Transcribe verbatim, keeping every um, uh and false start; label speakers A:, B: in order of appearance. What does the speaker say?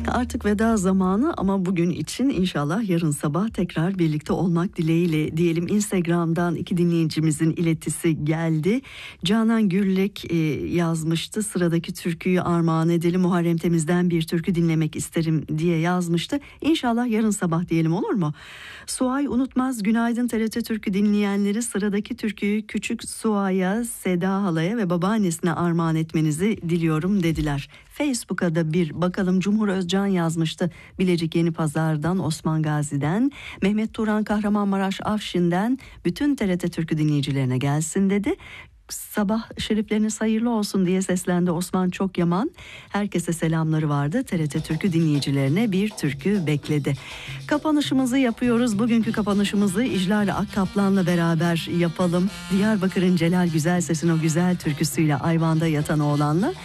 A: Artık veda zamanı ama bugün için inşallah yarın sabah tekrar birlikte olmak dileğiyle diyelim. Instagram'dan iki dinleyicimizin iletisi geldi. Canan Gürlek e, yazmıştı. Sıradaki türküyü armağan edelim. Muharrem Temiz'den bir türkü dinlemek isterim diye yazmıştı. İnşallah yarın sabah diyelim, olur mu? Suay Unutmaz, günaydın T R T Türkü dinleyenleri. Sıradaki türküyü küçük Suay'a, Seda halaya ve babaannesine armağan etmenizi diliyorum dediler. Facebook'a da bir bakalım. Cumhur Özcan yazmıştı. Bilecik Yenipazar'dan, Osman Gazi'den, Mehmet Turan Kahramanmaraş Afşin'den bütün T R T Türkü dinleyicilerine gelsin dedi. Sabah şerifleriniz hayırlı olsun diye seslendi Osman Çokyaman. Herkese selamları vardı. T R T Türkü dinleyicilerine bir türkü bekledi. Kapanışımızı yapıyoruz. Bugünkü kapanışımızı İclal Akkaplan'la beraber yapalım. Diyarbakır'ın Celal Güzel Ses'in o güzel türküsüyle Ayvanda Yatan Oğlan'la.